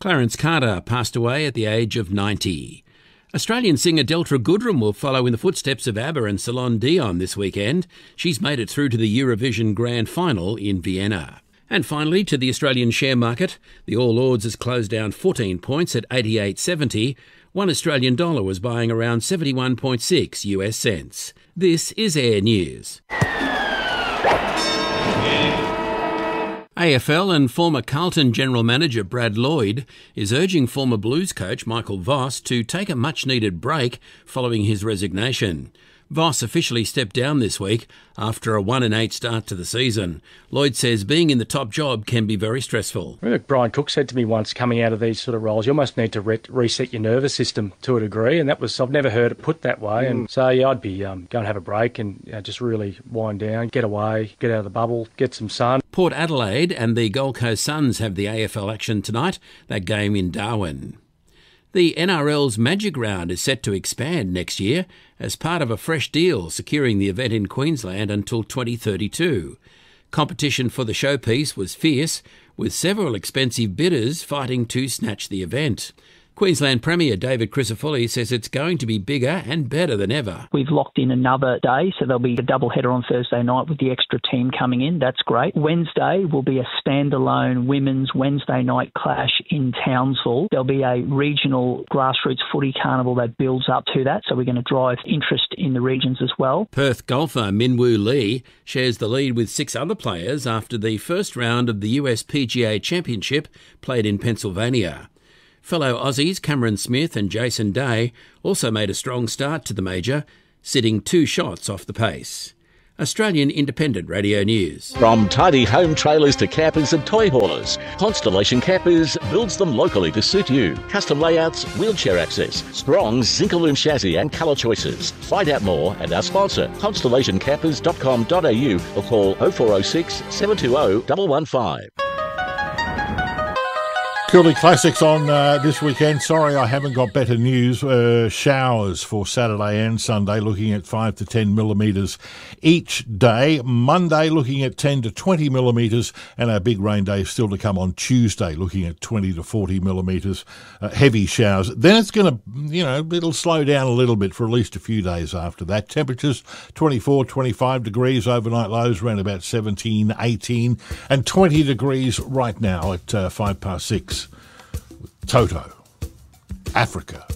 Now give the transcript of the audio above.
Clarence Carter passed away at the age of 90. Australian singer Delta Goodrem will follow in the footsteps of ABBA and Celine Dion this weekend. She's made it through to the Eurovision Grand Final in Vienna. And finally, to the Australian share market. The All Ords has closed down 14 points at 88.70. One Australian dollar was buying around 71.6 US cents. This is Air News. AFL and former Carlton General Manager Brad Lloyd is urging former Blues coach Michael Voss to take a much-needed break following his resignation. Voss officially stepped down this week after a 1-8 start to the season. Lloyd says being in the top job can be very stressful. Look, Brian Cook said to me once, coming out of these sort of roles, you almost need to reset your nervous system to a degree, and that was, I've never heard it put that way. And so, yeah, I'd be going to have a break and just really wind down, get away, get out of the bubble, get some sun. Port Adelaide and the Gold Coast Suns have the AFL action tonight, that game in Darwin. The NRL's Magic Round is set to expand next year as part of a fresh deal securing the event in Queensland until 2032. Competition for the showpiece was fierce, with several expensive bidders fighting to snatch the event. Queensland Premier David Crisafulli says it's going to be bigger and better than ever. We've locked in another day, so there'll be a double header on Thursday night with the extra team coming in. That's great. Wednesday will be a standalone women's Wednesday night clash in Townsville. There'll be a regional grassroots footy carnival that builds up to that, so we're going to drive interest in the regions as well. Perth golfer Minwoo Lee shares the lead with 6 other players after the first round of the US PGA Championship played in Pennsylvania. Fellow Aussies Cameron Smith and Jason Day also made a strong start to the major, sitting 2 shots off the pace. Australian Independent Radio News. From tidy home trailers to campers and toy haulers, Constellation Campers builds them locally to suit you. Custom layouts, wheelchair access, strong Zinc-Alume chassis and colour choices. Find out more at our sponsor, constellationcampers.com.au, or call 0406 720 115. Cooley Classics on this weekend. Sorry, I haven't got better news. Showers for Saturday and Sunday, looking at 5 to 10 millimetres each day. Monday, looking at 10 to 20 millimetres, and our big rain day is still to come on Tuesday, looking at 20 to 40 millimetres. Heavy showers. Then it's going to, it'll slow down a little bit for at least a few days after that. Temperatures 24, 25 degrees, overnight lows around about 17, 18, and 20 degrees right now at 6:05. Toto, Africa.